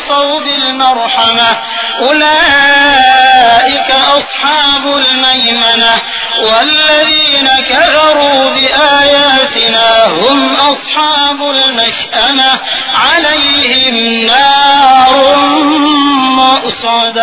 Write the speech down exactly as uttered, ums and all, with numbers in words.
وتواصوا بالمرحمة أولئك أصحاب الميمنة والذين كفروا بآياتنا هم أصحاب المشأمة عليهم نار مؤصدة.